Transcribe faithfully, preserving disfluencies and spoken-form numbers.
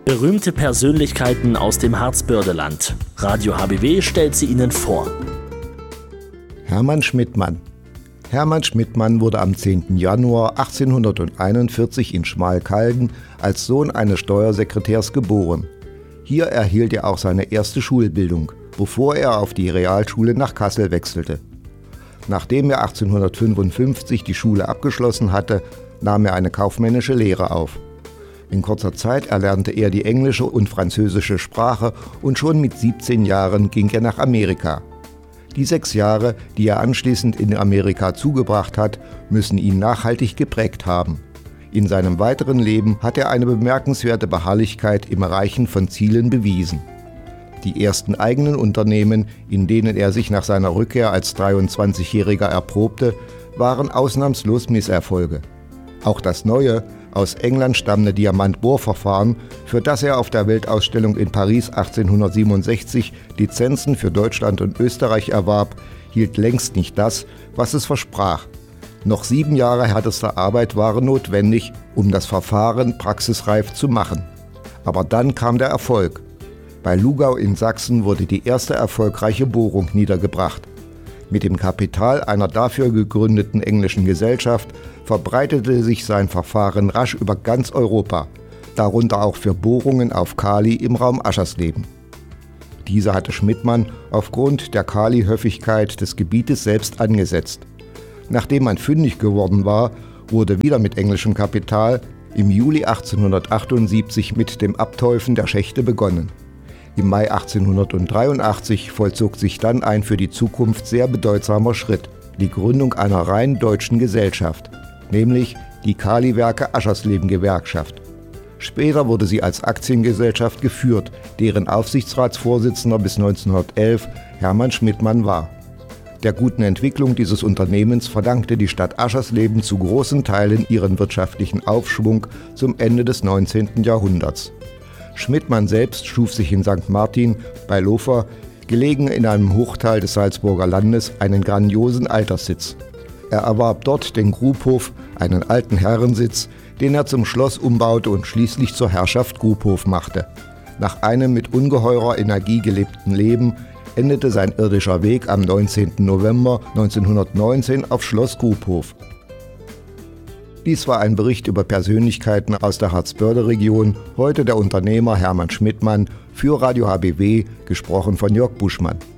Berühmte Persönlichkeiten aus dem Harzbördeland. Radio H B W stellt sie Ihnen vor. Hermann Schmidtmann. Hermann Schmidtmann wurde am zehnten Januar achtzehnhunderteinundvierzig in Schmalkalden als Sohn eines Steuersekretärs geboren. Hier erhielt er auch seine erste Schulbildung, bevor er auf die Realschule nach Kassel wechselte. Nachdem er achtzehnhundertfünfundfünfzig die Schule abgeschlossen hatte, nahm er eine kaufmännische Lehre auf. In kurzer Zeit erlernte er die englische und französische Sprache und schon mit siebzehn Jahren ging er nach Amerika. Die sechs Jahre, die er anschließend in Amerika zugebracht hat, müssen ihn nachhaltig geprägt haben. In seinem weiteren Leben hat er eine bemerkenswerte Beharrlichkeit im Erreichen von Zielen bewiesen. Die ersten eigenen Unternehmen, in denen er sich nach seiner Rückkehr als dreiundzwanzigjähriger erprobte, waren ausnahmslos Misserfolge. Auch das neue, aus England stammende Diamant-Bohrverfahren, für das er auf der Weltausstellung in Paris achtzehnhundertsiebenundsechzig Lizenzen für Deutschland und Österreich erwarb, hielt längst nicht das, was es versprach. Noch sieben Jahre härtester Arbeit waren notwendig, um das Verfahren praxisreif zu machen. Aber dann kam der Erfolg. Bei Lugau in Sachsen wurde die erste erfolgreiche Bohrung niedergebracht. Mit dem Kapital einer dafür gegründeten englischen Gesellschaft verbreitete sich sein Verfahren rasch über ganz Europa, darunter auch für Bohrungen auf Kali im Raum Aschersleben. Diese hatte Schmidtmann aufgrund der Kali-Höfigkeit des Gebietes selbst angesetzt. Nachdem man fündig geworden war, wurde wieder mit englischem Kapital im Juli achtzehnhundertachtundsiebzig mit dem Abteufen der Schächte begonnen. Im Mai achtzehnhundertdreiundachtzig vollzog sich dann ein für die Zukunft sehr bedeutsamer Schritt, die Gründung einer rein deutschen Gesellschaft, nämlich die Kaliwerke Aschersleben Gewerkschaft. Später wurde sie als Aktiengesellschaft geführt, deren Aufsichtsratsvorsitzender bis neunzehnhundertelf Hermann Schmidtmann war. Der guten Entwicklung dieses Unternehmens verdankte die Stadt Aschersleben zu großen Teilen ihren wirtschaftlichen Aufschwung zum Ende des neunzehnten Jahrhunderts. Schmidtmann selbst schuf sich in Sankt Martin bei Lofer, gelegen in einem Hochtal des Salzburger Landes, einen grandiosen Alterssitz. Er erwarb dort den Grubhof, einen alten Herrensitz, den er zum Schloss umbaute und schließlich zur Herrschaft Grubhof machte. Nach einem mit ungeheurer Energie gelebten Leben endete sein irdischer Weg am neunzehnten November neunzehnhundertneunzehn auf Schloss Grubhof. Dies war ein Bericht über Persönlichkeiten aus der Harzbörde-Region, heute der Unternehmer Hermann Schmidtmann, für Radio H B W, gesprochen von Jörg Buschmann.